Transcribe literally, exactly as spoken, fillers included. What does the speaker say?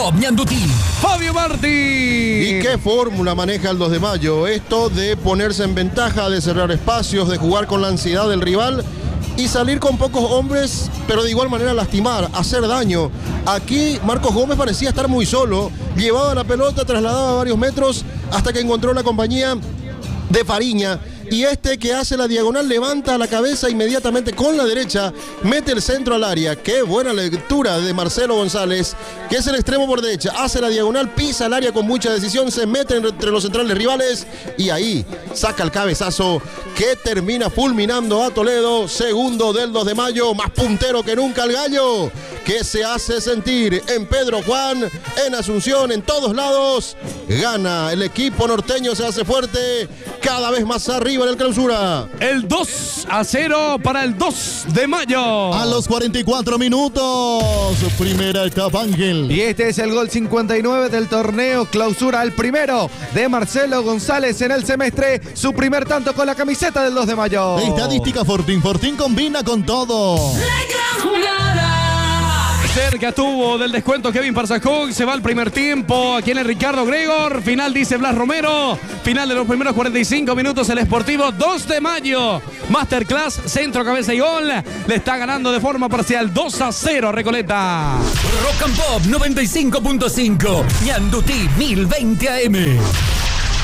Pop Ñandutí. Fabio Martí. ¿Y qué fórmula maneja el dos de mayo? Esto de ponerse en ventaja, de cerrar espacios, de jugar con la ansiedad del rival y salir con pocos hombres, pero de igual manera lastimar, hacer daño. Aquí Marcos Gómez parecía estar muy solo, llevaba la pelota, trasladaba varios metros hasta que encontró la compañía de Fariña. Y este que hace la diagonal levanta la cabeza inmediatamente con la derecha, mete el centro al área. Qué buena lectura de Marcelo González, que es el extremo por derecha. Hace la diagonal, pisa el área con mucha decisión, se mete entre los centrales rivales y ahí saca el cabezazo que termina fulminando a Toledo. Segundo del dos de mayo, más puntero que nunca el gallo, que se hace sentir en Pedro Juan, en Asunción, en todos lados. Gana el equipo norteño, se hace fuerte, cada vez más arriba en el Clausura. El dos a cero para el dos de mayo. A los cuarenta y cuatro minutos, primera etapa, Ángel. Y este es el gol cincuenta y nueve del torneo Clausura, el primero de Marcelo González en el semestre, su primer tanto con la camiseta del dos de mayo. Estadística Fortín, Fortín combina con todo. Cerca estuvo del descuento Kevin Parsajón, se va al primer tiempo, aquí en el Ricardo Gregor, final dice Blas Romero, final de los primeros cuarenta y cinco minutos el Sportivo dos de mayo, Masterclass, centro, cabeza y gol, le está ganando de forma parcial dos a cero a Recoleta. Rock and Pop noventa y cinco punto cinco, Ñandutí mil veinte A M.